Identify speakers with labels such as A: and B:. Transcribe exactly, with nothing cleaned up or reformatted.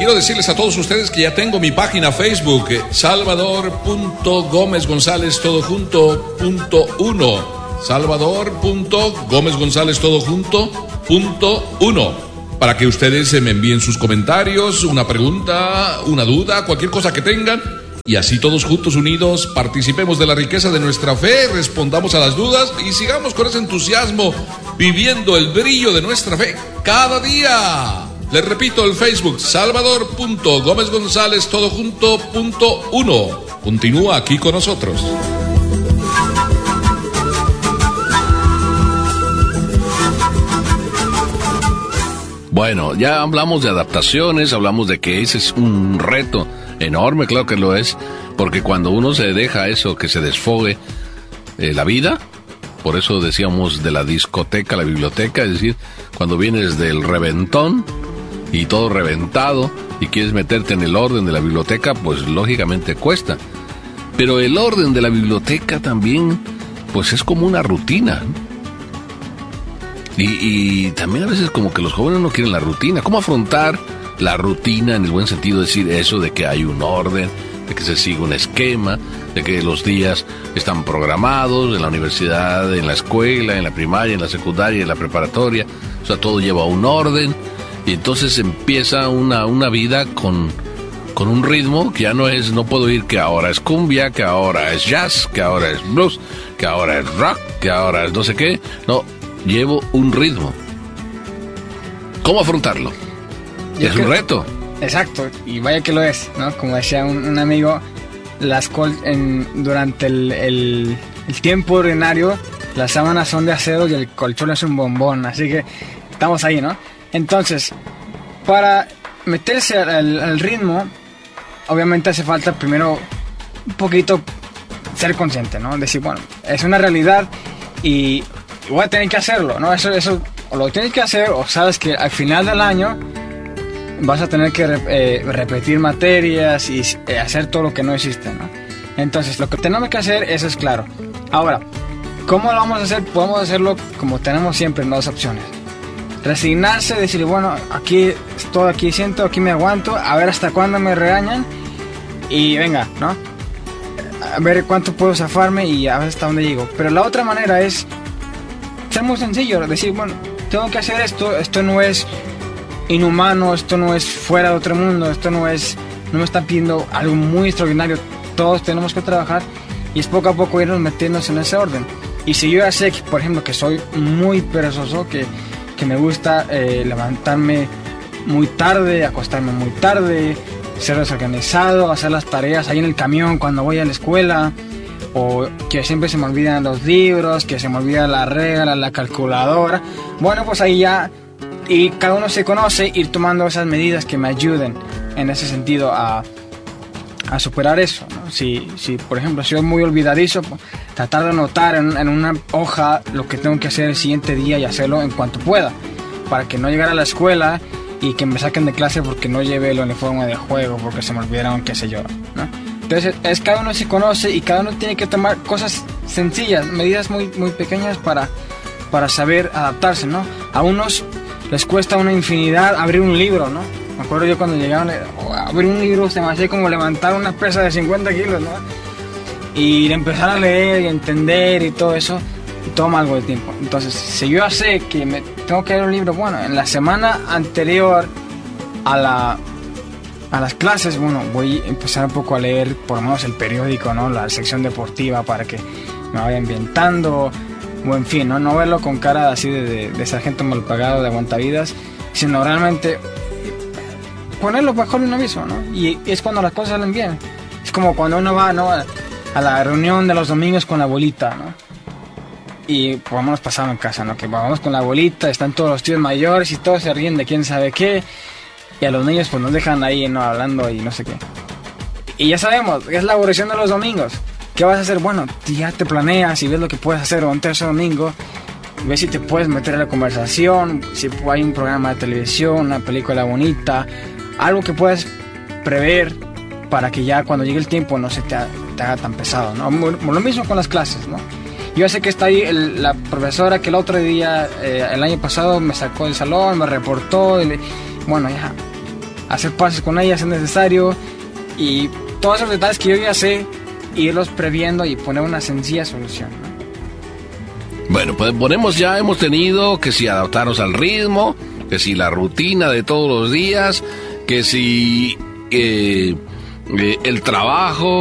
A: quiero decirles a todos ustedes que ya tengo mi página Facebook, salvador punto gómez gonzález todo junto punto uno. salvador punto gómez gonzález todo junto punto uno, para que ustedes me envíen sus comentarios, una pregunta, una duda, cualquier cosa que tengan, y así todos juntos unidos participemos de la riqueza de nuestra fe, respondamos a las dudas y sigamos con ese entusiasmo viviendo el brillo de nuestra fe cada día. Les repito, el Facebook, salvador punto gómez gonzález todo junto punto uno. Continúa aquí con nosotros.
B: Bueno, ya hablamos de adaptaciones, hablamos de que ese es un reto enorme, claro que lo es, porque cuando uno se deja eso, que se desfogue eh, la vida, por eso decíamos de la discoteca a la biblioteca, es decir, cuando vienes del reventón y todo reventado y quieres meterte en el orden de la biblioteca, pues lógicamente cuesta. Pero el orden de la biblioteca también, pues es como una rutina, ¿no? Y, y también a veces como que los jóvenes no quieren la rutina. ¿Cómo afrontar la rutina en el buen sentido? Es decir, eso de que hay un orden, de que se sigue un esquema, de que los días están programados en la universidad, en la escuela, en la primaria, en la secundaria, en la preparatoria. O sea, todo lleva un orden y entonces empieza una, una vida con, con un ritmo que ya no es, no puedo ir que ahora es cumbia, que ahora es jazz, que ahora es blues, que ahora es rock, que ahora es no sé qué. No, llevo un ritmo. ¿Cómo afrontarlo? Yo es creo, un reto.
C: Exacto, y vaya que lo es, ¿no? Como decía un, un amigo, las col en, durante el, el, el tiempo ordinario, las sábanas son de acero y el colchón es un bombón, así que estamos ahí, ¿no? Entonces, para meterse al, al ritmo, obviamente hace falta primero un poquito ser consciente, ¿no? Decir, bueno, es una realidad y voy a tener que hacerlo, ¿no? Eso, eso, o lo tienes que hacer, o sabes que al final del año vas a tener que eh, repetir materias y eh, hacer todo lo que no existe, ¿no? Entonces, lo que tenemos que hacer, eso es claro. Ahora, ¿cómo lo vamos a hacer? Podemos hacerlo como tenemos siempre en dos opciones. Resignarse, decir, bueno, aquí estoy, aquí siento, aquí me aguanto, a ver hasta cuándo me regañan y venga, ¿no? A ver cuánto puedo zafarme y a ver hasta dónde llego. Pero la otra manera es ser muy sencillo, decir, bueno, tengo que hacer esto, esto no es inhumano, esto no es fuera de otro mundo, esto no es, no me están pidiendo algo muy extraordinario, todos tenemos que trabajar y es poco a poco irnos metiéndonos en ese orden. Y si yo ya sé, que, por ejemplo, que soy muy perezoso, que, que me gusta eh, levantarme muy tarde, acostarme muy tarde, ser desorganizado, hacer las tareas ahí en el camión cuando voy a la escuela, o que siempre se me olvidan los libros, que se me olvida la regla, la calculadora, bueno, pues ahí ya, y cada uno se conoce, ir tomando esas medidas que me ayuden en ese sentido a, a superar eso, ¿no? Si, si, por ejemplo, si soy muy olvidadizo, tratar de anotar en, en una hoja lo que tengo que hacer el siguiente día y hacerlo en cuanto pueda, para que no llegara a la escuela y que me saquen de clase porque no llevé el uniforme de juego, porque se me olvidaron, qué sé yo, ¿no? Entonces, es cada uno se conoce y cada uno tiene que tomar cosas sencillas, medidas muy, muy pequeñas para, para saber adaptarse, ¿no? A unos les cuesta una infinidad abrir un libro, ¿no? Me acuerdo yo cuando llegaron, oh, abrir un libro se me hacía como levantar una pesa de cincuenta kilos, ¿no? Y empezar a leer y entender y todo eso, toma algo de tiempo. Entonces, si yo ya sé que me tengo que leer un libro, bueno, en la semana anterior a la... a las clases, bueno, voy a empezar un poco a leer por lo menos el periódico, ¿no? La sección deportiva para que me vaya ambientando, o en fin, ¿no? No verlo con cara así de, de, de sargento mal pagado, de aguantavidas, sino realmente ponerlo bajo un aviso, ¿no? Y es cuando las cosas salen bien. Es como cuando uno va, ¿no? A la reunión de los domingos con la abuelita, ¿no? Y por lo menos pasaba en casa, ¿no? Que vamos con la abuelita, están todos los tíos mayores y todos se ríen de quién sabe qué. Y a los niños pues nos dejan ahí, ¿no? Hablando y no sé qué. Y ya sabemos, es la aburrición de los domingos. ¿Qué vas a hacer? Bueno, ya te planeas y ves lo que puedes hacer durante ese domingo. Ves si te puedes meter en la conversación, si hay un programa de televisión, una película bonita, algo que puedas prever para que ya cuando llegue el tiempo no se te, ha, te haga tan pesado, ¿no? Lo mismo con las clases, ¿no? Yo sé que está ahí el, la profesora que el otro día, eh, el año pasado, me sacó del salón, me reportó, y le, bueno, ya, hacer pases con ellas es necesario, y todos esos detalles que yo ya sé, irlos previendo y poner una sencilla solución, ¿no?
B: Bueno, pues ponemos ya, hemos tenido que si adaptarnos al ritmo, que si la rutina de todos los días, que si eh, eh, el trabajo,